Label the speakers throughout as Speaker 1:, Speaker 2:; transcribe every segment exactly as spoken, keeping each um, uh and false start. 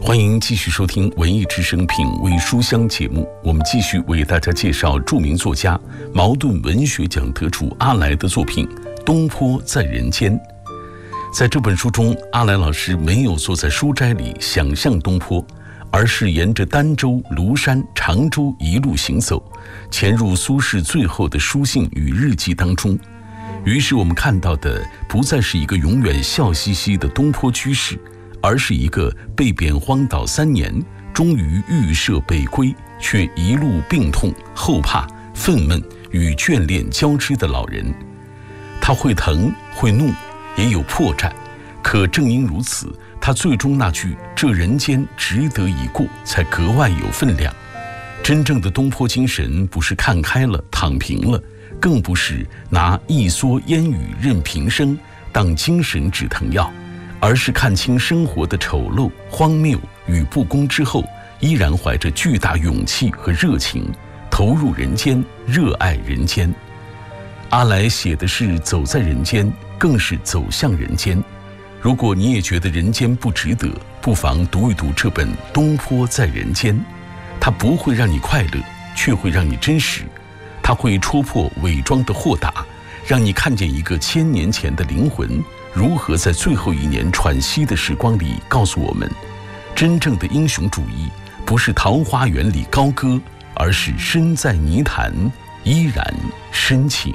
Speaker 1: 欢迎继续收听文艺之声品味书香节目，我们继续为大家介绍著名作家茅盾文学奖得主阿来的作品《东坡在人间》。在这本书中，阿来老师没有坐在书斋里想象东坡，而是沿着儋州、庐山、常州一路行走，潜入苏轼最后的书信与日记当中。于是我们看到的不再是一个永远笑嘻嘻的东坡居士，而是一个被贬荒岛三年，终于预设北归，却一路病痛、后怕、愤懑与眷恋交织的老人。他会疼，会怒，也有破绽，可正因如此，他最终那句“这人间值得已过”才格外有分量。真正的东坡精神，不是看开了、躺平了，更不是拿一蓑烟雨任平生当精神止疼药，而是看清生活的丑陋、荒谬与不公之后，依然怀着巨大勇气和热情，投入人间，热爱人间。阿来写的是走在人间，更是走向人间。如果你也觉得人间不值得，不妨读一读这本《东坡在人间》，它不会让你快乐，却会让你真实。它会戳破伪装的豁达，让你看见一个千年前的灵魂如何在最后一年喘息的时光里告诉我们，真正的英雄主义不是桃花源里高歌，而是身在泥潭依然深情。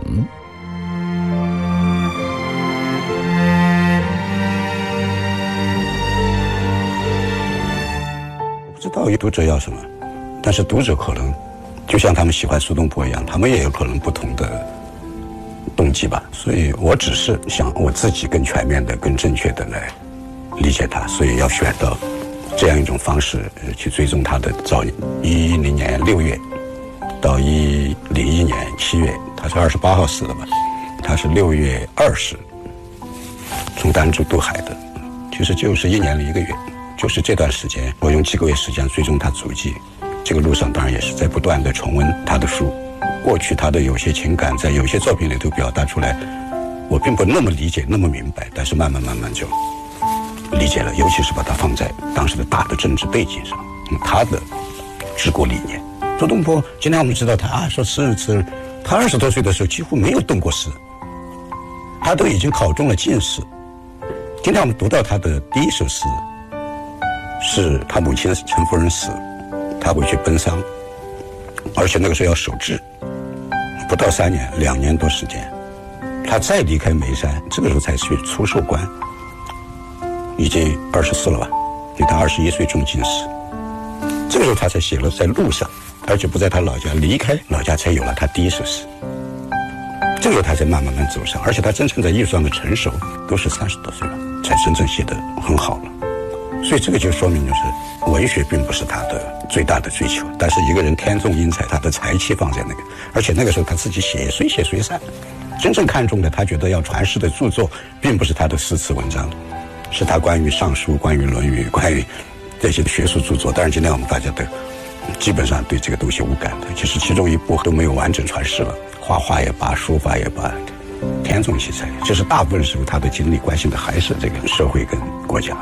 Speaker 2: 我不知道读者要什么，但是读者可能就像他们喜欢苏东坡一样，他们也有可能不同的动机吧。所以我只是想我自己更全面的、更正确的来理解他，所以要选到这样一种方式去追踪他的造诣。一一零年六月到一零一年七月，他是二十八号死的吧？他是六月二十从儋州渡海的，其实就是一年零一个月，就是这段时间，我用几个月时间追踪他足迹。这个路上当然也是在不断的重温他的书，过去他的有些情感在有些作品里头表达出来，我并不那么理解那么明白，但是慢慢慢慢就理解了，尤其是把它放在当时的大的政治背景上，他的治国理念。苏东坡今天我们知道他啊，说诗人诗人，他二十多岁的时候几乎没有动过诗，他都已经考中了进士。今天我们读到他的第一首诗，是他母亲陈夫人死，他回去奔丧，而且那个时候要守制，不到三年，两年多时间，他再离开眉山，这个时候才去出授官，已经二十四了吧？因为他二十一岁中进士，这个时候他才写了在路上，而且不在他老家，离开老家才有了他第一首诗。这个时候他才慢慢慢走上，而且他真正在艺术上的成熟，都是三十多岁了，才真正写得很好了。所以这个就说明，就是文学并不是他的最大的追求，但是一个人天纵英才，他的才气放在那个，而且那个时候他自己写随写随散，真正看重的，他觉得要传世的著作，并不是他的诗词文章，是他关于尚书、关于论语、关于这些学术著作。当然今天我们大家都基本上对这个东西无感的，其实其中一部都没有完整传世了，画画也罢，书法也罢，天纵奇才，就是大部分时候他的精力关心的还是这个社会跟国家。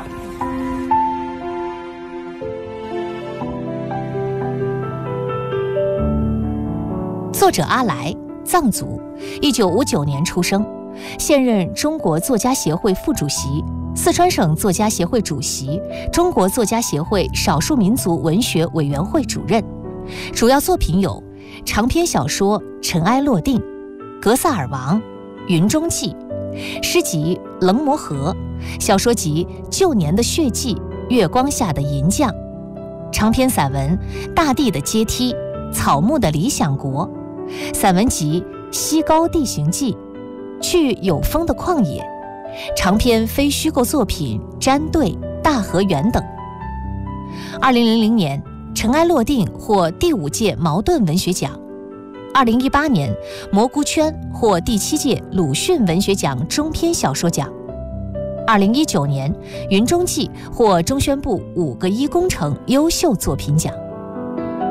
Speaker 3: 作者阿来，藏族，一九五九年出生，现任中国作家协会副主席、四川省作家协会主席、中国作家协会少数民族文学委员会主任。主要作品有长篇小说《尘埃落定》、《格萨尔王》、《云中记》、诗集《棱魔河》、小说集《旧年的血迹》、《月光下的银匠》、长篇散文《大地的阶梯》、《草木的理想国》、散文集《西高地形记》、去有风的旷野、长篇非虚构作品《毡对》、《大河源》等。二零零零年，《尘埃落定》获第五届茅盾文学奖。二零一八年，《蘑菇圈》获第七届鲁迅文学奖中篇小说奖。二零一九年，《云中记》获中宣部五个一工程优秀作品奖。